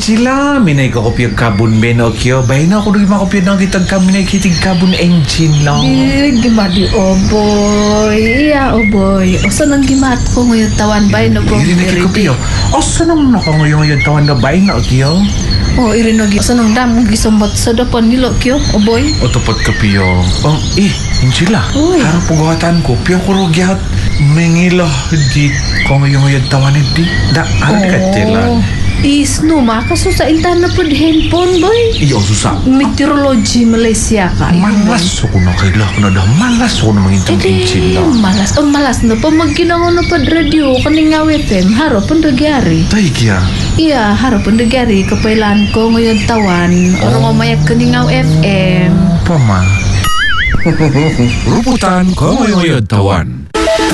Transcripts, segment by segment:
Angela, minay ka kopya kabun benokyo. Bahay na ako naging makopya ng kitag kami na kitig kabun engine lang. Gimadi, boy. Iya, boy. O saan ang gimat ko ngayon tawan bay na po? Iri na kikopya. O saan ang ngayon tawan na bahay na kyo? O iri na saan ang dam gisambot sa dapan nilo kyo, boy? O tapat kapyo. Angela, harap pagawatan ko. Piyo ko rogyat. Mengila di ko ngayon tawan di. Da, katilan. Isno, makasusa intan na po handphone, boy. Iyo, susa. Meteorology Malaysia ka. Malas ako na kaila ko na dah. Malas ako na mangintang engine lang. Malas na pa magginango na pa radio kaningaw FM. Haro pandagyari. Tay kya? Iya, haro pandagyari. Kapailan ko ngayon tawan. Orang mamayak kaningaw FM. Pama. Ruputan ko ngayon tawan.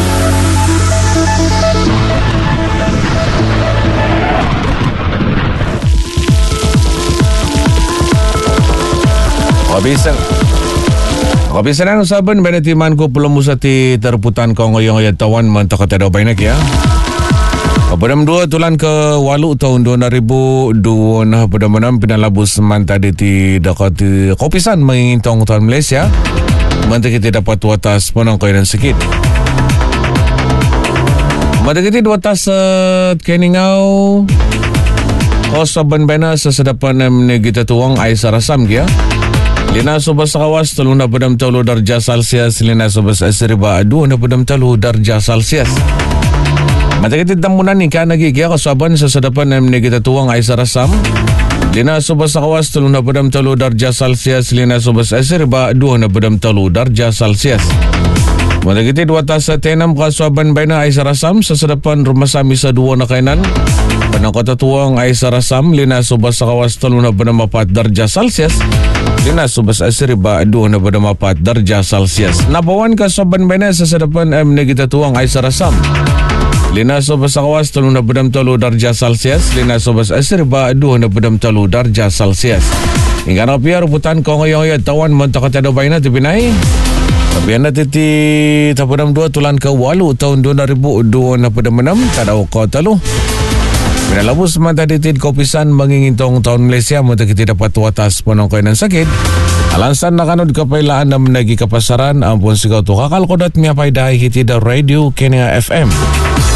Kabisan ang usaban, benetiman ko pulang musa ti terputan ko ngayong tawan mantakata daw bay na kya. Padam 2 tulan ke 8 tahun 2002 na padam pinalabos man tadi ti dekat Kopisan mengintong tahun Malaysia. Manta kita dapat watas ponong koy ng sakit. Manta kita watas keningaw Kosaban bena sa sadapan ng kita tuwang ay sarasam kya. Lina subas kawas 3 darjah Celsius, lina subas 2 darjah Celsius. Matakitid tamunan ni ka nagigya kasaban sa sadapan ng kita tuwang ay sarasam. Lina subas kawas 3 darjah Celsius, lina subas 2 darjah Celsius. Matakitid watas sa tenam kasaban bena ay sarasam sa sadapan rumasami sa 2 na kainan. Panangkatatuwang ay sarasam, lina subas kawas 3 darjah Celsius. Lina subas 2 darjah Celsius. Napawan ka sa banbana sa sadapan kita tuwang ay sarasam. Lina subas kawas 3 darjah Celsius. Lina subas 2 darjah Celsius. Hingga na piya ruputan ko ngayon tawan mantakatadabay na tipinay. Kapiyan na titi tapadam 2 tulan ke 8 tahun 2002 na padamanam tadaw ko talo. Pinalabos man taditid Kopisan mangingintong taon Malaysia mo kita dapat watas ponong koy ng sakit. Alansan nakanod kapailaan na managi kapasaran ang pon sigaw to kakalkodat miya pay dahi hiti da radio Kenya FM.